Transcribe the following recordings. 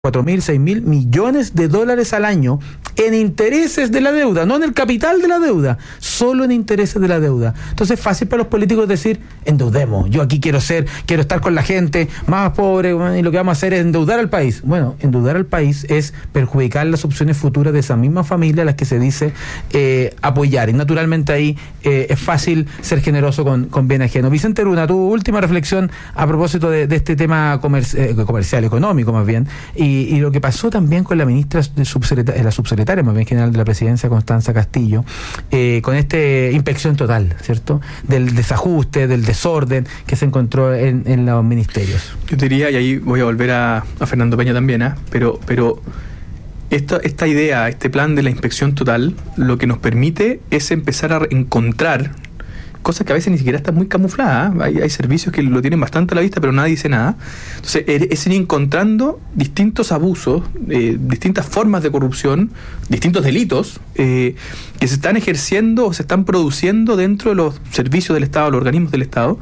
4.000, 6.000 millones de dólares al año en intereses de la deuda, no en el capital de la deuda, solo en intereses de la deuda. Entonces es fácil para los políticos decir, endeudemos, yo aquí quiero estar con la gente más pobre y lo que vamos a hacer es endeudar al país. Bueno, endeudar al país es perjudicar las opciones futuras de esa misma familia a las que se dice apoyar, y naturalmente ahí es fácil ser generoso con bien ajeno. Vicente Bruna, tu última reflexión a propósito de este tema comercial, económico más bien, y lo que pasó también con la ministra, la subsecretaria más bien general de la presidencia, Constanza Castillo, con inspección total, ¿cierto? Del desajuste, del desorden que se encontró en los ministerios. Yo diría, y ahí voy a volver a Fernando Peña también, pero esta idea, este plan de la inspección total, lo que nos permite es empezar a encontrar cosas que a veces ni siquiera están muy camufladas. Hay servicios que lo tienen bastante a la vista, pero nadie dice nada. Entonces, es ir encontrando distintos abusos, distintas formas de corrupción, distintos delitos que se están ejerciendo o se están produciendo dentro de los servicios del Estado, los organismos del Estado.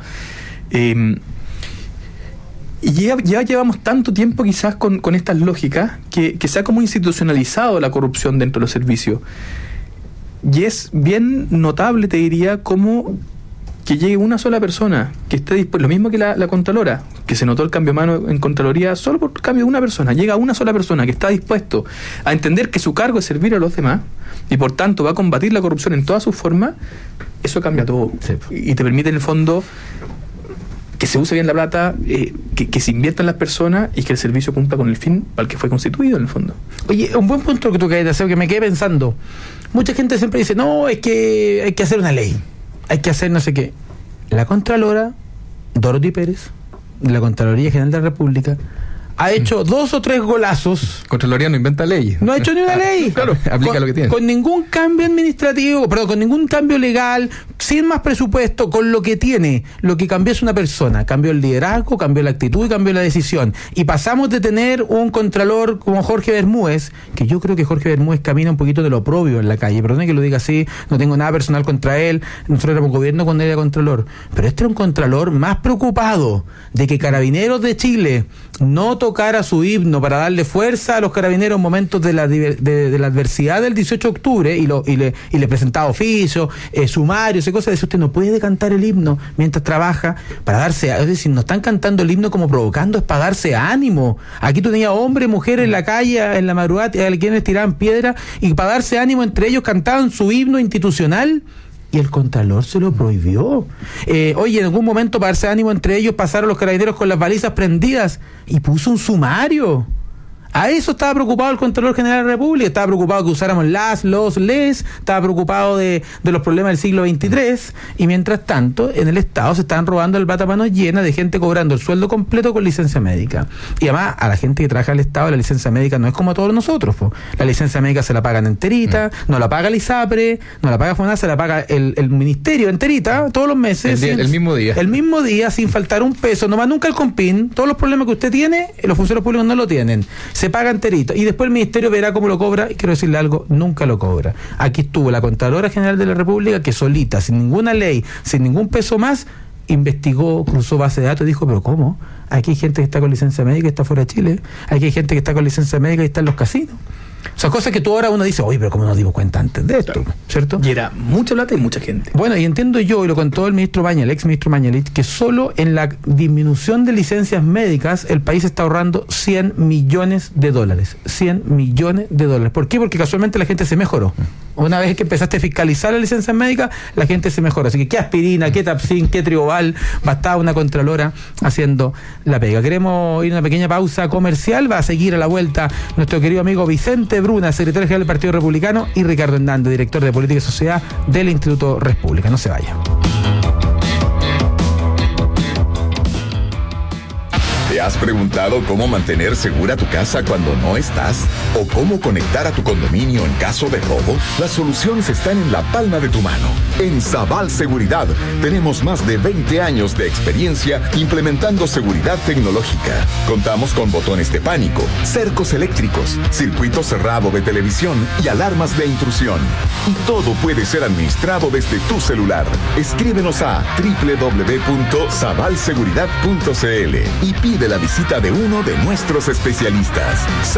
Y ya llevamos tanto tiempo quizás con estas lógicas que se ha como institucionalizado la corrupción dentro de los servicios. Y es bien notable, te diría, como que llegue una sola persona que esté dispuesta, lo mismo que la Contralora, que se notó el cambio de mano en Contraloría solo por cambio de una persona. Llega una sola persona que está dispuesto a entender que su cargo es servir a los demás y por tanto va a combatir la corrupción en todas sus formas. Eso cambia todo. Sí. Y te permite en el fondo que se use bien la plata, que se invierta en las personas y que el servicio cumpla con el fin para el que fue constituido en el fondo. Oye, un buen punto que tú acabas de hacer, que me quedé pensando. Mucha gente siempre dice, no, es que hay que hacer una ley, hay que hacer no sé qué. La Contralora, Dorothy Pérez, de la Contraloría General de la República, ha hecho 2 o 3 golazos. Contraloría no inventa leyes. No ha hecho ni una ley. Claro, aplica lo que tiene. Con ningún cambio administrativo, con ningún cambio legal, sin más presupuesto, con lo que tiene. Lo que cambió es una persona. Cambió el liderazgo, cambió la actitud y cambió la decisión. Y pasamos de tener un contralor como Jorge Bermúdez, que yo creo que Jorge Bermúdez camina un poquito de lo propio en la calle. Perdone que lo diga así, no tengo nada personal contra él. Nosotros éramos gobierno cuando él era contralor. Pero este era un contralor más preocupado de que Carabineros de Chile no tocara su himno para darle fuerza a los carabineros en momentos de la adversidad del 18 de octubre y le presentaba oficios, sumarios y cosas. Dice, usted no puede cantar el himno mientras trabaja para darse, es decir, no están cantando el himno como provocando, es para darse ánimo. Aquí tú tenías hombres, mujeres en la calle, en la madrugada, a quienes tiraban piedra y para darse ánimo entre ellos cantaban su himno institucional. Y el Contralor se lo prohibió. Oye, en algún momento, para darse ánimo entre ellos, pasaron los carabineros con las balizas prendidas y puso un sumario. A eso estaba preocupado el Contralor General de la República. Estaba preocupado que usáramos les, estaba preocupado de los problemas del siglo XXIII, y mientras tanto en el Estado se estaban robando el bata manos llena de gente cobrando el sueldo completo con licencia médica. Y además a la gente que trabaja en el Estado la licencia médica no es como a todos nosotros, po. La licencia médica se la pagan enterita, no la paga el ISAPRE, no la paga FONASA, se la paga el ministerio enterita todos los meses, el mismo día, sin faltar un peso, no va nunca el COMPIN. Todos los problemas que usted tiene, los funcionarios públicos no lo tienen. Se paga enterito y después el ministerio verá cómo lo cobra, y quiero decirle algo, nunca lo cobra. Aquí estuvo la Contralora General de la República que solita, sin ninguna ley, sin ningún peso más, investigó, cruzó base de datos y dijo, pero ¿cómo? Aquí hay gente que está con licencia médica y está fuera de Chile, aquí hay gente que está con licencia médica y está en los casinos. O sea, cosas que tú ahora uno dice, oye, pero ¿cómo nos dimos cuenta antes de esto? Claro. ¿Cierto? Y era mucha plata y mucha gente. Bueno, y entiendo yo, y lo contó el ministro Mañalich, el ex ministro Mañalich, que solo en la disminución de licencias médicas el país está ahorrando $100 millones. $100 millones. ¿Por qué? Porque casualmente la gente se mejoró. Una vez que empezaste a fiscalizar las licencias médicas, la gente se mejora. Así que qué aspirina, qué Tapsin, qué Trioval, bastaba una Contralora haciendo la pega. Queremos ir a una pequeña pausa comercial. Va a seguir a la vuelta nuestro querido amigo Vicente Bruna, secretario general del Partido Republicano, y Ricardo Hernández, director de Política y Sociedad del Instituto República. No se vaya. ¿Te has preguntado cómo mantener segura tu casa cuando no estás? ¿O cómo conectar a tu condominio en caso de robo? Las soluciones están en la palma de tu mano. En Sabal Seguridad tenemos más de 20 años de experiencia implementando seguridad tecnológica. Contamos con botones de pánico, cercos eléctricos, circuito cerrado de televisión y alarmas de intrusión. Y todo puede ser administrado desde tu celular. Escríbenos a www.sabalseguridad.cl y pide la visita de uno de nuestros especialistas.